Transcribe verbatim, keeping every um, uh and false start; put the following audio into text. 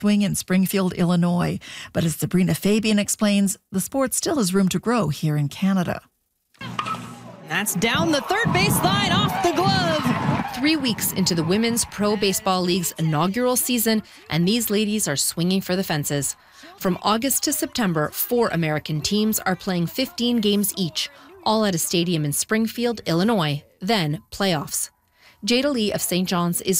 swing in Springfield, Illinois. But as Sabrina Fabian explains, the sport still has room to grow here in Canada. That's down the third baseline, off the glove. Three weeks into the Women's Pro Baseball League's inaugural season, and these ladies are swinging for the fences. From August to September, four American teams are playing fifteen games each, all at a stadium in Springfield, Illinois. Then playoffs. Jada Lee of Saint John's is